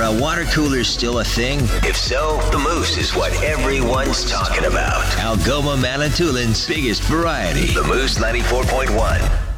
Are water coolers still a thing? If so, the Moose is what everyone's talking about. Algoma Manitoulin's biggest variety. The Moose 94.1.